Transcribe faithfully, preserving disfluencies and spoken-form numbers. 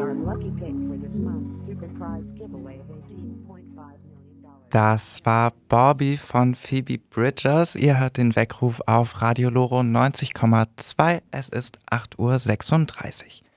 Das war Bobby von Phoebe Bridgers. Ihr hört den Weckruf auf Radio Loro neunzig Komma zwei. Es ist acht Uhr sechsunddreißig.